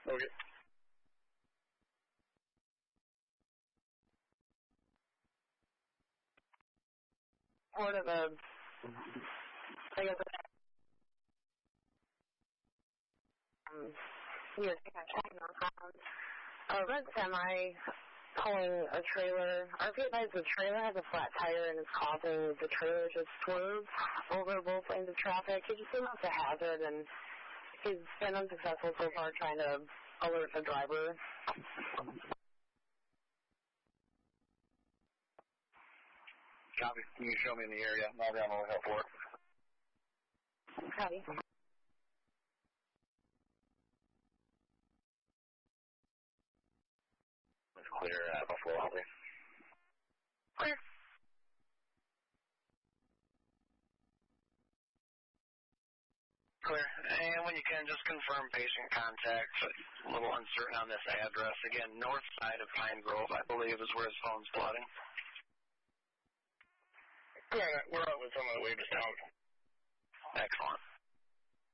Okay. Part of a, I guess, a red semi pulling a trailer. Our advised the trailer has a flat tire and it's causing the trailer to swerve over both lanes of traffic. He just thinks it's a hazard, and he's been unsuccessful so far trying to alert the driver. Copy. You can show me in the area. I'll be on the lookout for it. Copy. It's clear at Buffalo, Albany. Clear. Clear. And when you can, just confirm patient contact. A little uncertain on this address. Again, north side of Pine Grove, I believe, is where his phone's plotting. Yeah, we're on the way to town. Excellent.